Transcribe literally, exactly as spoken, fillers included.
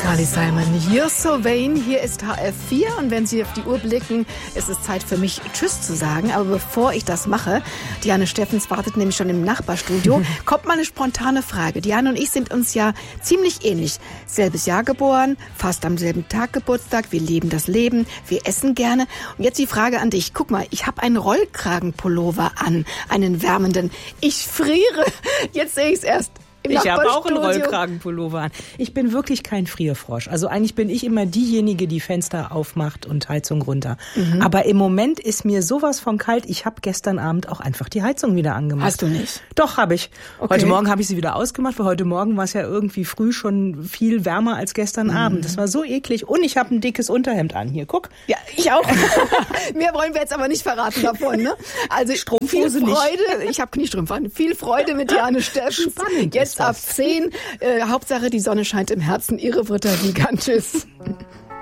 Carly Simon, You're So Vain, hier ist H F vier und wenn Sie auf die Uhr blicken, ist es Zeit für mich Tschüss zu sagen, aber bevor ich das mache, Diane Steffens wartet nämlich schon im Nachbarstudio, kommt mal eine spontane Frage. Diane und ich sind uns ja ziemlich ähnlich, selbes Jahr geboren, fast am selben Tag Geburtstag, wir leben das Leben, wir essen gerne und jetzt die Frage an dich, guck mal, ich habe einen Rollkragenpullover an, einen wärmenden, ich friere, jetzt sehe ich es erst. Ich habe auch einen Rollkragenpullover an. Ich bin wirklich kein Frierfrosch. Also eigentlich bin ich immer diejenige, die Fenster aufmacht und Heizung runter. Mhm. Aber im Moment ist mir sowas von kalt. Ich habe gestern Abend auch einfach die Heizung wieder angemacht. Hast du nicht? Doch, habe ich. Okay. Heute Morgen habe ich sie wieder ausgemacht, weil heute Morgen war es ja irgendwie früh schon viel wärmer als gestern mhm. Abend. Das war so eklig. Und ich habe ein dickes Unterhemd an. Hier, guck. Ja, ich auch. Mehr wollen wir jetzt aber nicht verraten davon, ne? Also viel Freude. Nicht. Ich habe Kniestrümpfe an. Viel Freude mit Diane Steffens. Spannend. Jetzt ab zehn. Äh, Hauptsache, die Sonne scheint im Herzen. Ihre Britta Wiegand. Tschüss.